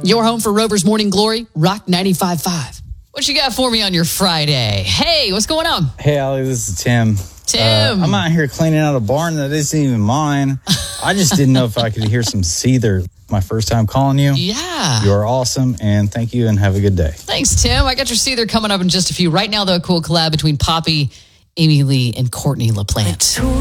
Your home for Rover's Morning Glory, Rock 95.5. What you got for me on your Friday? Hey, what's going on? Hey, Allie, this is Tim. Tim. I'm out here cleaning out a barn that isn't even mine. I just didn't know if I could hear some Seether. My first time calling you. Yeah. You are awesome, and thank you, and have a good day. Thanks, Tim. I got your Seether coming up in just a few. Right now, though, a cool collab between Poppy, Amy Lee, and Courtney LaPlante.